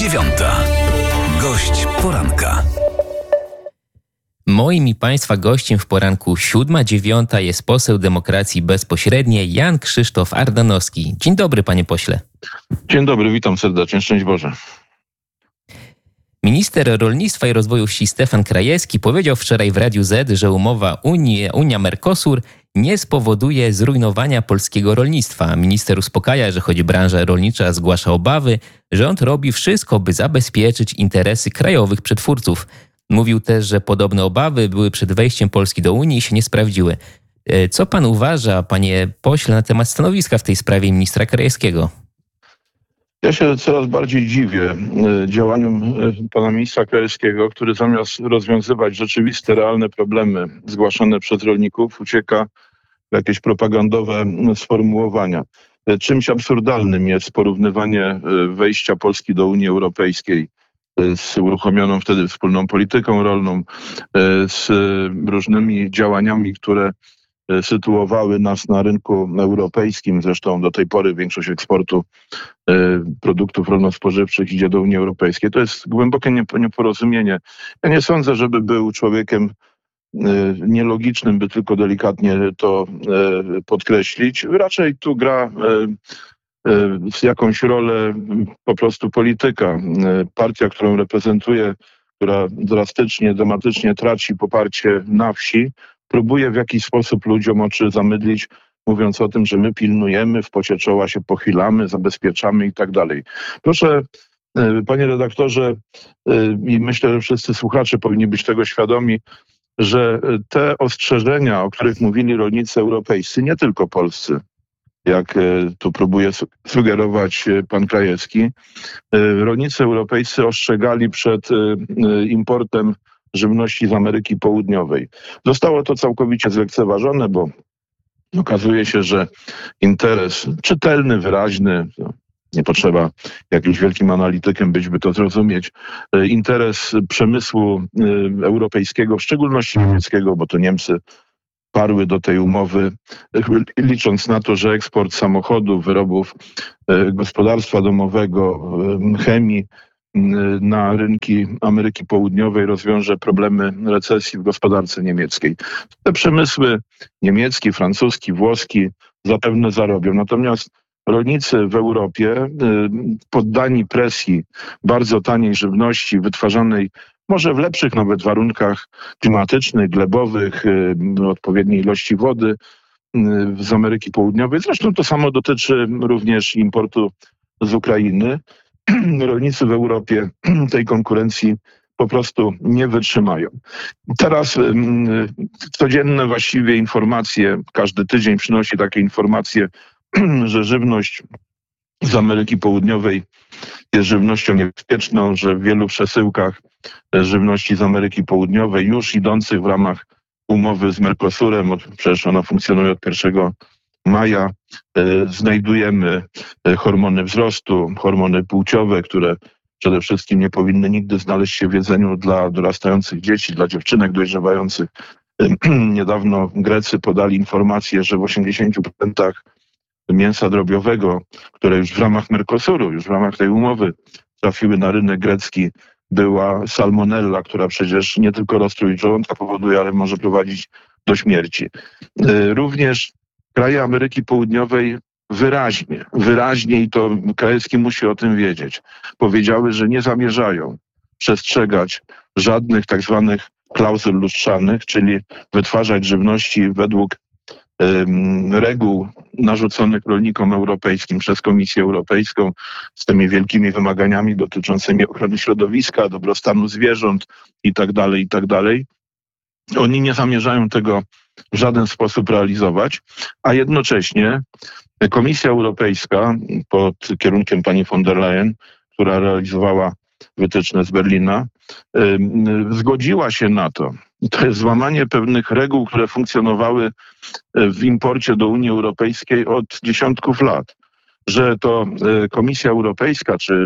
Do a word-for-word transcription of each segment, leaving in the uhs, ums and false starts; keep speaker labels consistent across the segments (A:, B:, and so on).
A: dziewiąta. Gość poranka.
B: Moim i Państwa gościem w poranku siódma dziewiąta jest poseł Demokracji Bezpośredniej Jan Krzysztof Ardanowski. Dzień dobry, panie pośle.
C: Dzień dobry, witam serdecznie, szczęść Boże.
B: Minister Rolnictwa i Rozwoju Wsi Stefan Krajewski powiedział wczoraj w Radiu Z, że umowa Unii, Unia-Mercosur nie spowoduje zrujnowania polskiego rolnictwa. Minister uspokaja, że choć branża rolnicza zgłasza obawy, rząd robi wszystko, by zabezpieczyć interesy krajowych przetwórców. Mówił też, że podobne obawy były przed wejściem Polski do Unii i się nie sprawdziły. Co pan uważa, panie pośle, na temat stanowiska w tej sprawie ministra Krajewskiego?
C: Ja się coraz bardziej dziwię działaniom pana ministra Krajewskiego, który zamiast rozwiązywać rzeczywiste, realne problemy zgłaszane przez rolników, ucieka w jakieś propagandowe sformułowania. Czymś absurdalnym jest porównywanie wejścia Polski do Unii Europejskiej z uruchomioną wtedy wspólną polityką rolną, z różnymi działaniami, które sytuowały nas na rynku europejskim. Zresztą do tej pory większość eksportu produktów rolno-spożywczych idzie do Unii Europejskiej. To jest głębokie nieporozumienie. Ja nie sądzę, żeby był człowiekiem nielogicznym, by tylko delikatnie to podkreślić. Raczej tu gra z jakąś rolę po prostu polityka. Partia, którą reprezentuję, która drastycznie, dramatycznie traci poparcie na wsi, próbuje w jakiś sposób ludziom oczy zamydlić, mówiąc o tym, że my pilnujemy, w pocie czoła się pochylamy, zabezpieczamy i tak dalej. Proszę, panie redaktorze, i myślę, że wszyscy słuchacze powinni być tego świadomi, że te ostrzeżenia, o których mówili rolnicy europejscy, nie tylko polscy, jak tu próbuje sugerować pan Krajewski, rolnicy europejscy ostrzegali przed importem żywności z Ameryki Południowej. Zostało to całkowicie zlekceważone, bo okazuje się, że interes czytelny, wyraźny, nie potrzeba jakimś wielkim analitykiem być, by to zrozumieć, interes przemysłu europejskiego, w szczególności niemieckiego, bo to Niemcy parły do tej umowy, licząc na to, że eksport samochodów, wyrobów gospodarstwa domowego, chemii na rynki Ameryki Południowej rozwiąże problemy recesji w gospodarce niemieckiej. Te przemysły niemiecki, francuski, włoski zapewne zarobią. Natomiast rolnicy w Europie, poddani presji bardzo taniej żywności wytwarzanej może w lepszych nawet warunkach klimatycznych, glebowych, odpowiedniej ilości wody z Ameryki Południowej. Zresztą to samo dotyczy również importu z Ukrainy. Rolnicy w Europie tej konkurencji po prostu nie wytrzymają. Teraz codzienne właściwie informacje, każdy tydzień przynosi takie informacje, że żywność z Ameryki Południowej jest żywnością niebezpieczną, że w wielu przesyłkach żywności z Ameryki Południowej już idących w ramach umowy z Mercosurem, przecież ona funkcjonuje od pierwszego maja, znajdujemy hormony wzrostu, hormony płciowe, które przede wszystkim nie powinny nigdy znaleźć się w jedzeniu dla dorastających dzieci, dla dziewczynek dojrzewających. Niedawno Grecy podali informację, że w osiemdziesięciu procentach mięsa drobiowego, które już w ramach Mercosuru, już w ramach tej umowy trafiły na rynek grecki, była salmonella, która przecież nie tylko rozstrój żołądka powoduje, ale może prowadzić do śmierci. Również kraje Ameryki Południowej wyraźnie, wyraźnie i to Krajewski musi o tym wiedzieć, powiedziały, że nie zamierzają przestrzegać żadnych tak zwanych klauzul lustrzanych, czyli wytwarzać żywności według um, reguł narzuconych rolnikom europejskim przez Komisję Europejską z tymi wielkimi wymaganiami dotyczącymi ochrony środowiska, dobrostanu zwierząt i tak dalej, i tak dalej. Oni nie zamierzają tego w żaden sposób realizować, a jednocześnie Komisja Europejska pod kierunkiem pani von der Leyen, która realizowała wytyczne z Berlina, zgodziła się na to. To jest złamanie pewnych reguł, które funkcjonowały w imporcie do Unii Europejskiej od dziesiątków lat, że to Komisja Europejska czy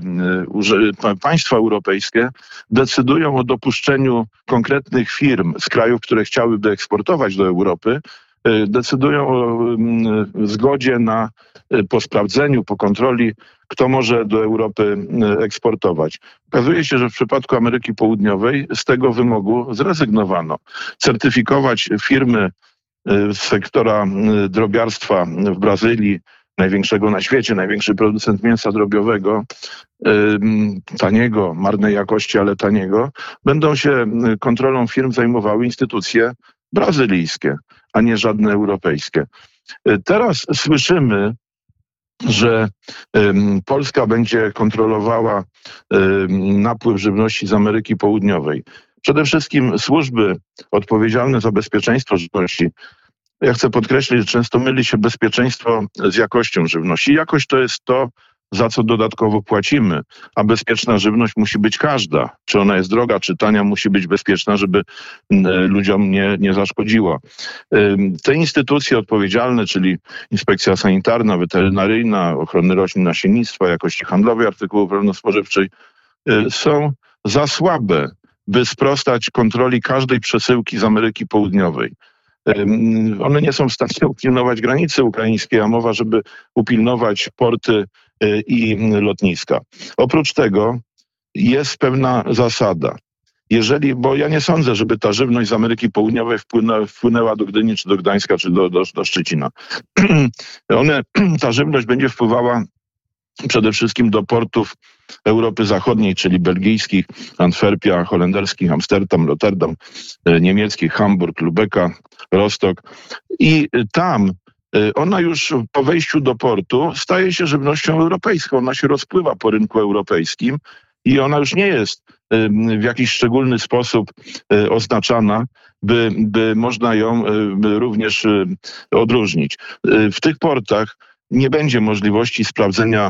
C: państwa europejskie decydują o dopuszczeniu konkretnych firm z krajów, które chciałyby eksportować do Europy, decydują o zgodzie na, po sprawdzeniu, po kontroli, kto może do Europy eksportować. Okazuje się, że w przypadku Ameryki Południowej z tego wymogu zrezygnowano. Certyfikować firmy z sektora drobiarstwa w Brazylii, największego na świecie, największy producent mięsa drobiowego, taniego, marnej jakości, ale taniego, będą się kontrolą firm zajmowały instytucje brazylijskie, a nie żadne europejskie. Teraz słyszymy, że Polska będzie kontrolowała napływ żywności z Ameryki Południowej. Przede wszystkim służby odpowiedzialne za bezpieczeństwo żywności. Ja chcę podkreślić, że często myli się bezpieczeństwo z jakością żywności. Jakość to jest to, za co dodatkowo płacimy, a bezpieczna żywność musi być każda. Czy ona jest droga, czy tania, musi być bezpieczna, żeby ludziom nie, nie zaszkodziła. Te instytucje odpowiedzialne, czyli Inspekcja Sanitarna, Weterynaryjna, Ochrony Roślin, Nasiennictwa, Jakości Handlowej Artykułów Rolno-Spożywczych są za słabe, by sprostać kontroli każdej przesyłki z Ameryki Południowej. One nie są w stanie upilnować granicy ukraińskiej, a mowa, żeby upilnować porty i lotniska. Oprócz tego jest pewna zasada. Jeżeli, bo ja nie sądzę, żeby ta żywność z Ameryki Południowej wpłynęła, wpłynęła do Gdyni, czy do Gdańska, czy do, do, do Szczecina. One, ta żywność będzie wpływała przede wszystkim do portów Europy Zachodniej, czyli belgijskich, Antwerpia, holenderskich, Amsterdam, Rotterdam, niemieckich, Hamburg, Lübecka, Rostock. I tam ona już po wejściu do portu staje się żywnością europejską. Ona się rozpływa po rynku europejskim i ona już nie jest w jakiś szczególny sposób oznaczana, by, by można ją również odróżnić. W tych portach nie będzie możliwości sprawdzenia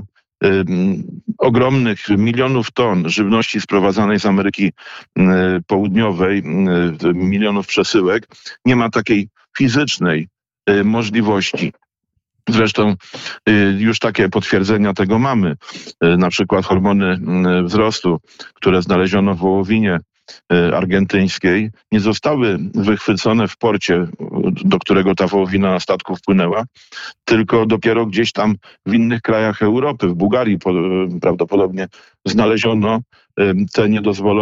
C: ogromnych milionów ton żywności sprowadzanej z Ameryki Południowej, milionów przesyłek. Nie ma takiej fizycznej możliwości. Zresztą już takie potwierdzenia tego mamy. Na przykład hormony wzrostu, które znaleziono w wołowinie argentyńskiej, nie zostały wychwycone w porcie, do którego ta wołowina na statku wpłynęła, tylko dopiero gdzieś tam w innych krajach Europy, w Bułgarii prawdopodobnie znaleziono te niedozwolone